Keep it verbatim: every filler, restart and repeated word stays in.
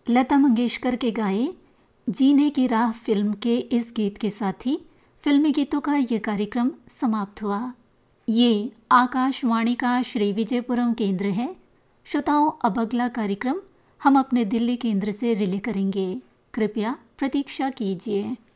लता मंगेशकर के गाए जीने की राह फिल्म के इस गीत के साथ ही फिल्मी गीतों का ये कार्यक्रम समाप्त हुआ। ये आकाशवाणी का श्री विजयपुरम केंद्र है। श्रोताओं, अब अगला कार्यक्रम हम अपने दिल्ली केंद्र से रिले करेंगे। कृपया प्रतीक्षा कीजिए।